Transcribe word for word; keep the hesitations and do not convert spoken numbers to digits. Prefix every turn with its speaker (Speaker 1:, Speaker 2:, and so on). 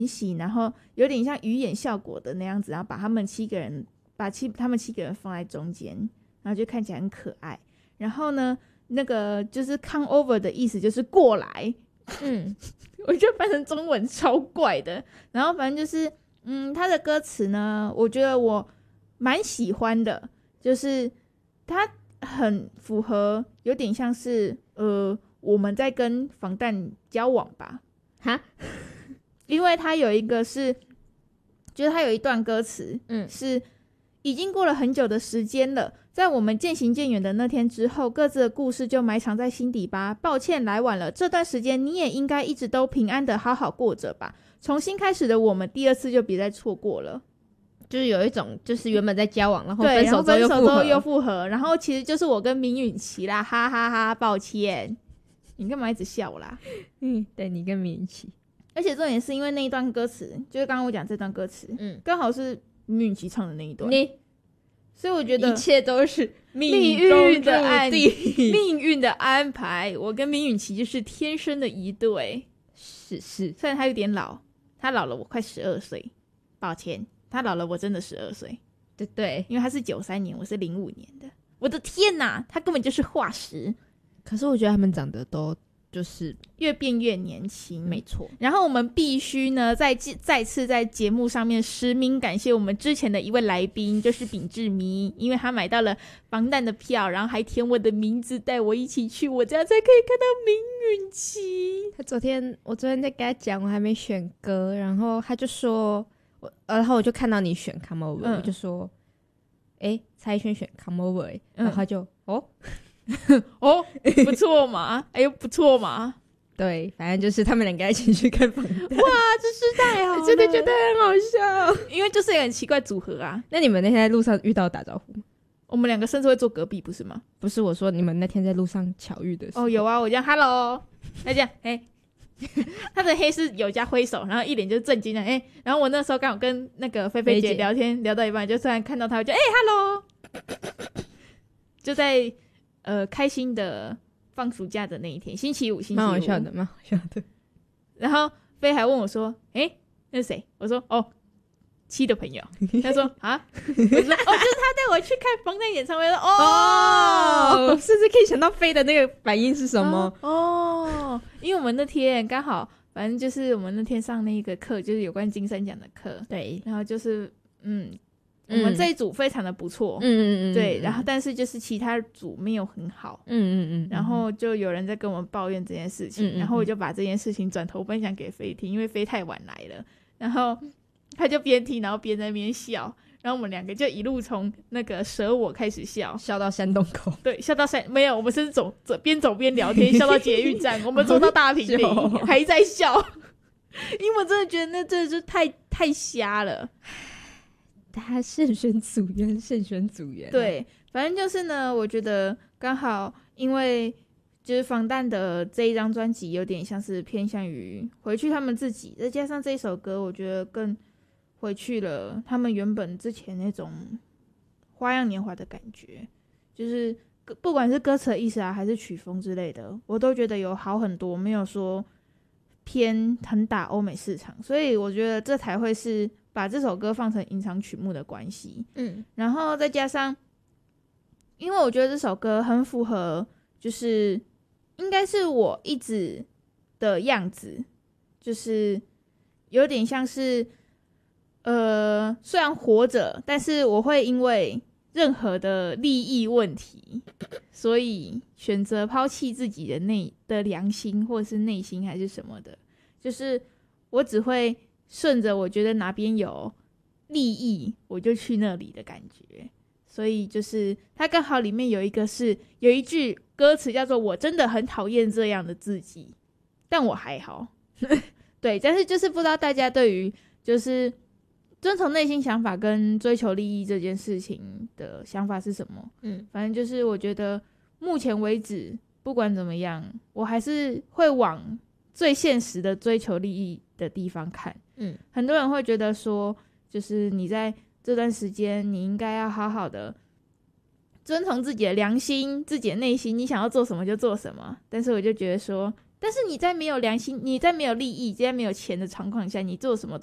Speaker 1: 洗，然后有点像鱼眼效果的那样子，然后把他们七个人把七他们七个人放在中间，然后就看起来很可爱。然后呢，那个就是 come over 的意思就是过来，嗯，我觉得翻成中文超怪的。然后反正就是嗯，他的歌词呢，我觉得我蛮喜欢的，就是他很符合，有点像是呃我们在跟防弹交往吧，
Speaker 2: 哈。
Speaker 1: 因为他有一个是，就是他有一段歌词，
Speaker 2: 嗯，
Speaker 1: 是已经过了很久的时间了，在我们渐行渐远的那天之后，各自的故事就埋藏在心底吧。抱歉来晚了，这段时间你也应该一直都平安的好好过着吧。重新开始的我们，第二次就别再错过了。
Speaker 2: 就是有一种，就是原本在交往，然后
Speaker 1: 对，
Speaker 2: 分手之后又复合，
Speaker 1: 然后分手之后又复合，然后其实就是我跟明允琪啦，哈哈哈哈，抱歉。你干嘛一直笑啦？
Speaker 2: 嗯，对，你跟明允琪。
Speaker 1: 而且重点是因为那一段歌词，就是刚刚我讲这段歌词，嗯，刚好是明允琪唱的那一段，你，所以我觉得
Speaker 2: 一切都是
Speaker 1: 命运的安命运的安排。我跟明允琪就是天生的一对，
Speaker 2: 是是。
Speaker 1: 虽然他有点老，他老了我快十二岁，抱歉，他老了我真的十二岁，
Speaker 2: 对对，
Speaker 1: 因为他是九三年，我是零五年的，我的天哪，他根本就是化石。
Speaker 2: 可是我觉得他们长得都就是
Speaker 1: 越变越年轻，
Speaker 2: 没错。
Speaker 1: 然后我们必须呢再再次在节目上面实名感谢我们之前的一位来宾，就是秉志迷，因为他买到了防弹的票，然后还填我的名字带我一起去，我这样才可以看到明允琪。
Speaker 2: 他昨天我昨天在跟他讲我还没选歌，然后他就说我，然后我就看到你选 Come Over、嗯、我就说哎，蔡依轩选 Come Over、欸嗯、然后他就哦
Speaker 1: 哦，不错嘛，哎呦不错嘛，
Speaker 2: 对，反正就是他们两个一起去看防弹。哇，
Speaker 1: 这是太好了，
Speaker 2: 真的觉得很好笑，
Speaker 1: 因为就是一个很奇怪组合啊。
Speaker 2: 那你们那天在路上遇到打招呼吗？
Speaker 1: 我们两个甚至会坐隔壁，不是吗？
Speaker 2: 不是，我说你们那天在路上巧遇的时候。
Speaker 1: 哦，有啊，我这样 Hello， 他这样哎，他的黑是有加挥手，然后一脸就是震惊的哎，然后我那时候刚好跟那个菲菲姐聊天聊到一半，就突然看到他，我就哎 Hello， 就在。呃，开心的放暑假的那一天，星期五，星期五，
Speaker 2: 蛮好笑的，蛮好笑的。
Speaker 1: 然后飞还问我说：“哎、欸，那是谁？”我说：“哦，七的朋友。”他说：“啊？”我说：“哦，就是他带我去看防弹演唱会。”哦，
Speaker 2: 哦，甚至可以想到飞的那个反应是什么？
Speaker 1: 哦，哦因为我们那天刚好，反正就是我们那天上那个课，就是有关金三奖的课，
Speaker 2: 对，
Speaker 1: 然后就是嗯。我们这一组非常的不错，
Speaker 2: 嗯嗯嗯，
Speaker 1: 对，然后但是就是其他组没有很好，
Speaker 2: 嗯嗯嗯，
Speaker 1: 然后就有人在跟我们抱怨这件事情，嗯嗯嗯然后我就把这件事情转头分享给飞听，因为飞太晚来了，然后他就边听然后边在那边笑，然后我们两个就一路从那个舍我开始笑，
Speaker 2: 笑到山洞口，
Speaker 1: 对，笑到山没有，我们是走走边走边聊天，笑到捷运站，我们走到大坪林还在笑，因为我真的觉得那真的是太太瞎了。
Speaker 2: 他慎选组员，慎选组员、啊。
Speaker 1: 对，反正就是呢，我觉得刚好，因为就是防弹的这一张专辑有点像是偏向于回去他们自己，再加上这一首歌，我觉得更回去了他们原本之前那种花样年华的感觉，就是不管是歌词的意思啊，还是曲风之类的，我都觉得有好很多，没有说偏很打欧美市场，所以我觉得这才会是。把这首歌放成隐藏曲目的关系，嗯，然后再加上，因为我觉得这首歌很符合，就是应该是我一直的样子，就是有点像是，呃，虽然活着，但是我会因为任何的利益问题，所以选择抛弃自己的内的良心，或者是内心还是什么的，就是我只会。顺着我觉得哪边有利益我就去那里的感觉，所以就是它刚好里面有一个是有一句歌词叫做我真的很讨厌这样的自己，但我还好对，但是就是不知道大家对于就是遵从内心想法跟追求利益这件事情的想法是什么。嗯，反正就是我觉得目前为止不管怎么样我还是会往最现实的追求利益的地方看。嗯，很多人会觉得说就是你在这段时间你应该要好好的遵从自己的良心自己的内心，你想要做什么就做什么，但是我就觉得说但是你在没有良心，你在没有利益，在没有钱的状况下，你做什么